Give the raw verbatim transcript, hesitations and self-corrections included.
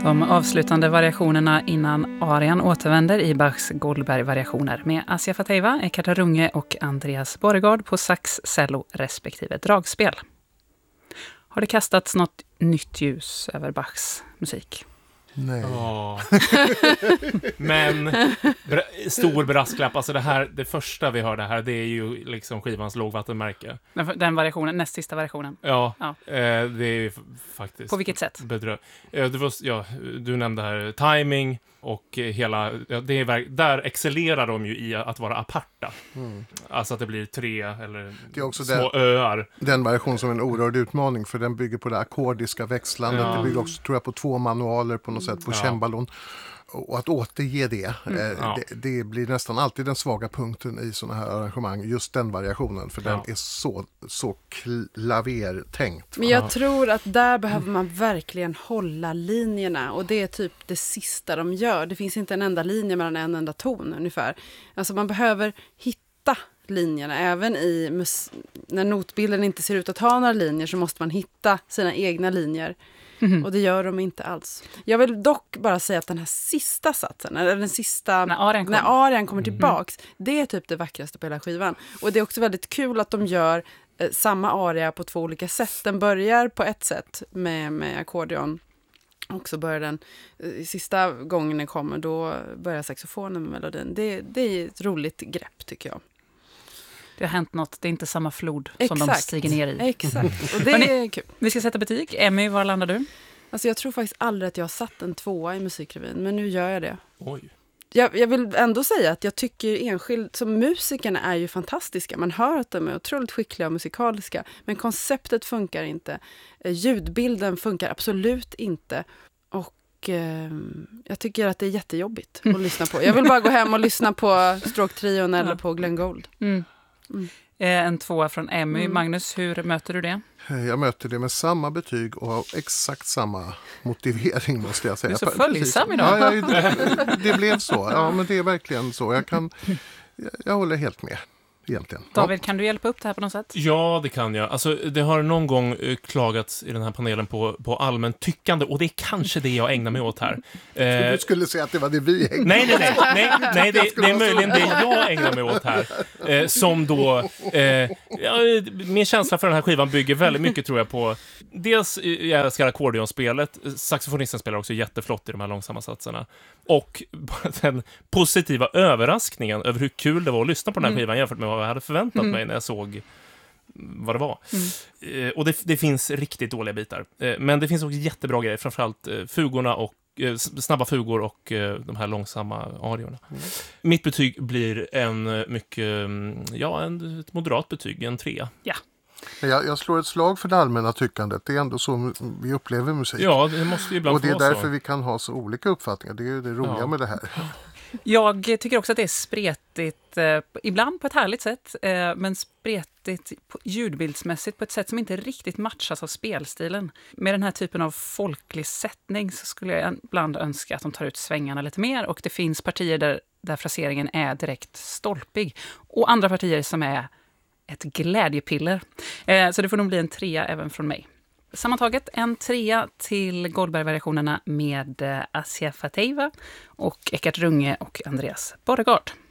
De avslutande variationerna innan arian återvänder i Bachs Goldberg-variationer med Assia Fateva, Eckhart Runge och Andreas Borregaard på sax, cello respektive dragspel. Har det kastats något nytt ljus över Bachs musik? Nej. Oh. Men bra- stor brasklapp, alltså det här, det första vi hörde här, det är ju liksom skivans lågvattenmärke. Den, den variationen, näst sista variationen. Ja, Ja. Eh, det är ju f- faktiskt... På vilket sätt? Bedrö- eh, det var, ja, du nämnde här timing och eh, hela... Ja, det är, verk- där excellerar de ju i att vara aparta. Mm. Alltså att det blir tre eller Det är också små den, öar. den version som är en oerhörd utmaning, för den bygger på det ackordiska växlandet. Ja. Det bygger också, tror jag, på två manualer på något sätt på Ja. cemballon. Och att återge det, Mm. eh, Ja. det, det blir nästan alltid den svaga punkten i sådana här arrangemang, just den variationen, för Ja. den är så, så klavertänkt. Men jag tror att där behöver man verkligen hålla linjerna, och det är typ det sista de gör. Det finns inte en enda linje mellan en enda ton ungefär. Alltså man behöver hitta linjerna, även i mus- när notbilden inte ser ut att ha några linjer så måste man hitta sina egna linjer. Mm. Och det gör de inte alls. Jag vill dock bara säga att den här sista satsen, eller den sista, När arian kommer. när arian kommer tillbaks, det är typ det vackraste på hela skivan. Och det är också väldigt kul att de gör eh, samma aria på två olika sätt. Den börjar på ett sätt med, med ackordeon. Och så börjar den, eh, sista gången den kommer, då börjar saxofonen med melodin. Det, det är ett roligt grepp, tycker jag. Det har hänt något, det är inte samma flod som de Exakt. stiger ner i. Exakt, och det Hörrni, är kul. Vi ska sätta betyg. Emmy, var landar du? Alltså jag tror faktiskt aldrig att jag har satt en tvåa i Musikrevyn, men nu gör jag det. Oj. Jag, jag vill ändå säga att jag tycker enskilt, som musikerna är ju fantastiska. Man hör att de är otroligt skickliga och musikaliska. Men konceptet funkar inte. Eh, Ljudbilden funkar absolut inte. Och eh, jag tycker att det är jättejobbigt att lyssna på. Jag vill bara gå hem och lyssna på Stroke-trion eller på Glenn Gould. Mm. Mm. Eh, En tvåa från Emmy. Mm. Magnus, hur möter du det? Jag möter det med samma betyg och har exakt samma motivering, måste jag säga. Du är så Precis. följsam idag. Ja, jag, det, det blev så. Ja, men det är verkligen så. Jag, kan, jag, jag håller helt med, egentligen. David, kan du hjälpa upp det här på något sätt? Ja, det kan jag. Alltså, det har någon gång eh, klagats i den här panelen på, på allmän tyckande, och det är kanske det jag ägnar mig åt här. Eh, Du skulle säga att det var det vi hängde. Nej, nej, nej. nej, nej det, det är möjligen det jag ägnar mig åt här. Eh, som då... Eh, ja, min känsla för den här skivan bygger väldigt mycket, tror jag, på... Dels, eh, jag älskar ackordeonspelet. Saxofonisten spelar också jätteflott i de här långsamma satserna. Och bara den positiva överraskningen över hur kul det var att lyssna på den här Mm. skivan jämfört med vad jag hade förväntat Mm. mig när jag såg vad det var. Mm. Eh, och det, det finns riktigt dåliga bitar. Eh, men det finns också jättebra grejer, framförallt eh, fugorna och eh, snabba fugor och eh, de här långsamma ariorna. Mm. Mitt betyg blir en eh, mycket, mm, ja, en, ett moderat betyg, en trea. Jag, jag slår ett slag för det allmänna tyckandet. Det är ändå så vi upplever musik. Ja, det måste ju ibland och det är få vara därför så. vi kan ha så olika uppfattningar. Det är ju det roliga Ja. med det här. Jag tycker också att det är spretigt, eh, ibland på ett härligt sätt, eh, men spretigt på, ljudbildsmässigt på ett sätt som inte riktigt matchas av spelstilen. Med den här typen av folklig sättning så skulle jag ibland önska att de tar ut svängarna lite mer, och det finns partier där, där fraseringen är direkt stolpig, och andra partier som är ett glädjepiller. Eh, så det får nog bli en trea även från mig. Sammantaget en trea till Goldberg-variationerna med eh, Assia Fateva och Eckhart Runge och Andreas Borregaard.